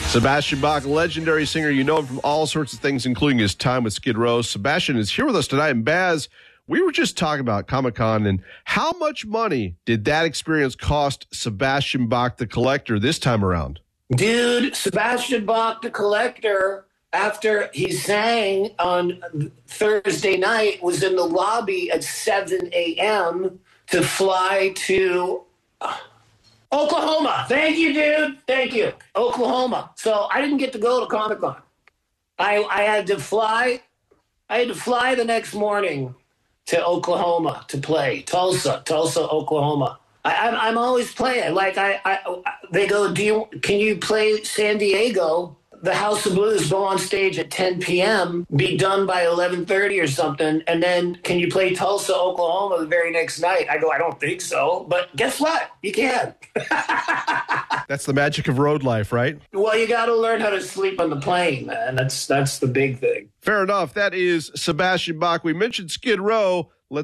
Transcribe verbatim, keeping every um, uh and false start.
Sebastian Bach, legendary singer. You know him from all sorts of things, including his time with Skid Row. Sebastian is here with us tonight. And Baz, we were just talking about Comic-Con and how much money did that experience cost Sebastian Bach, the collector, this time around? Dude, Sebastian Bach, the collector, after he sang on Thursday night, was in the lobby at seven a.m. to fly to Oklahoma. Thank you, dude. Thank you. Oklahoma. So I didn't get to go to Comic-Con. I, I had to fly. I had to fly the next morning to Oklahoma to play. Tulsa, Tulsa, Oklahoma. I, I'm, I'm always playing. Like I, I, they go, do you? Can you play San Diego? The House of Blues go on stage at ten p.m., be done by eleven thirty or something, and then can you play Tulsa, Oklahoma the very next night? I go, I don't think so, but guess what? You can. That's the magic of road life, right? Well, you got to learn how to sleep on the plane, man. That's that's the big thing. Fair enough. That is Sebastian Bach. We mentioned Skid Row.